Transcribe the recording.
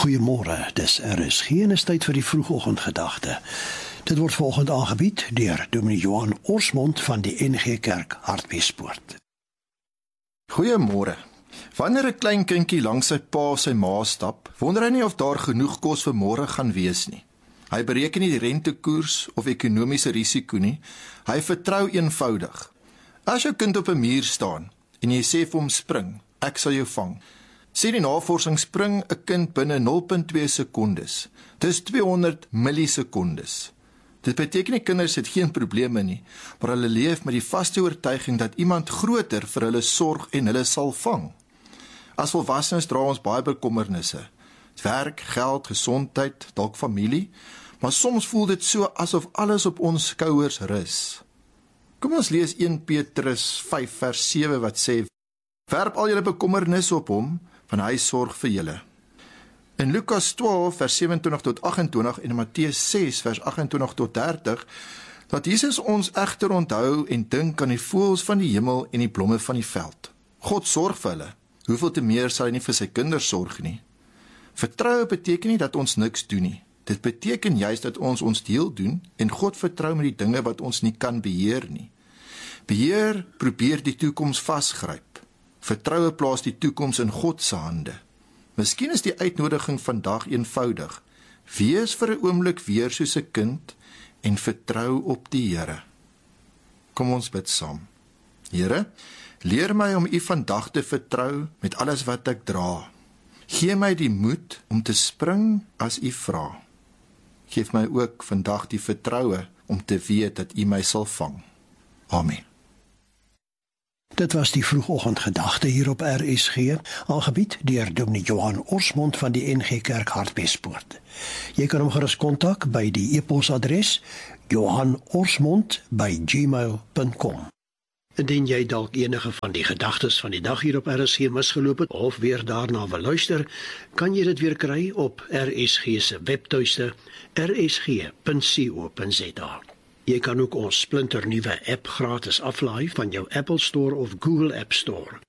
Goeiemôre, dis RSG en is tyd vir die vroegoggendgedagte. Dit word vanoggend aangebied deur Dominee Johan Orsmond van die NG Kerk Hartbeespoort. Goeiemôre. Wanneer 'n klein kindjie langs sy pa of sy ma stap, wonder hy nie of daar genoeg kos vir môre gaan wees nie. Hy bereken nie die rentekoers of ekonomiese risiko nie. Hy vertrou eenvoudig. As jou kind op 'n muur staan en jy sê vir hom spring, ek sal jou vang. Sê die navorsing spring 'n kind binne 0.2 sekondes. Dis 200 millisekondes. Dit beteken nie kinders het geen probleme nie, maar hulle leef met die vaste oortuiging dat iemand groter vir hulle sorg en hulle sal vang. As volwassenes dra ons baie bekommernisse. Werk, geld, gesondheid, dalk familie, maar soms voel dit so asof alles op ons skouers rus. Kom ons lees 1 Petrus 5 vers 7 wat sê: werp al julle bekommernisse op hom, want hy sorg vir julle. In Lukas 12 vers 27 tot 28 en Matteus 6 vers 28 tot 30, dat Jesus ons egter onthou en dink aan die voëls van die hemel en die blomme van die veld. God sorg vir hulle. Hoeveel te meer sal hy nie vir sy kinders sorg nie? Vertroue beteken nie dat ons niks doen nie. Dit beteken juist dat ons ons deel doen en God vertrou met die dinge wat ons nie kan beheer nie. Beheer probeer die toekoms vasgryp. Vertroue plaas die toekoms in God se hande. Miskien is die uitnodiging vandag eenvoudig. Wees vir 'n oomblik weer soos 'n kind en vertrou op die Here. Kom ons bid saam. Here, leer my om U vandag te vertrou met alles wat ek dra. Gee my die moed om te spring as U vra. Geef my ook vandag die vertroue om te weet dat U my sal vang. Amen. Dit was die vroegoggendgedagte hier op RSG, aangebied deur Dominee Johan Orsmond van die NG Kerk Hartbeespoort. Jy kan hom gerus kontak by die e-posadres johanorsmond@gmail.com. Indien jy dalk enige van die gedagtes van die dag hier op RSG misgeloop het of weer daarna wil luister, kan jy dit weer kry op RSG se webtuiste rsg.co.za. Jy kan ook ons splinternuwe app gratis aflaai van jou Apple Store of Google App Store.